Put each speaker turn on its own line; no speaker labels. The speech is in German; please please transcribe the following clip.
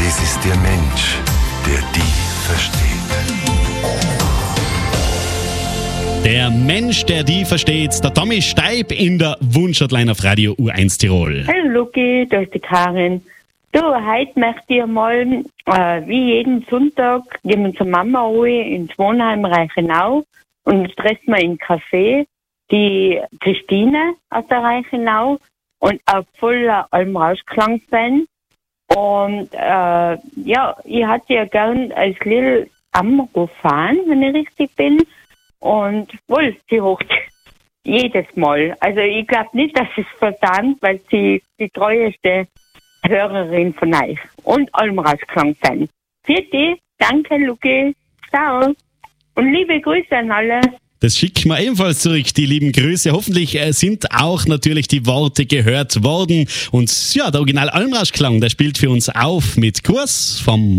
Es ist der Mensch, der die versteht.
Der Mensch, der die versteht, der Tommy Steib in der Wunschhotline auf Radio U1 Tirol.
Hallo Luki, da ist die Karin. Du, heute möchte ich mal, wie jeden Sonntag, gehen wir zur Mama holen ins Wohnheim Reichenau und treffen wir im Café die Christine aus der Reichenau und auch voller Almrauschklang-Fan. Und ja, ich hatte ja gern als Lil Amrofan, wenn ich richtig bin. Und wohl, sie hocht jedes Mal. Also ich glaube nicht, dass es versandt, weil sie die treueste Hörerin von euch und Almrauschklang sein. Für dich, danke Luki, ciao und liebe Grüße an alle.
Das schicken wir ebenfalls zurück, die lieben Grüße. Hoffentlich sind auch natürlich die Worte gehört worden. Und ja, der Original Almrauschklang, der spielt für uns auf mit Kurs vom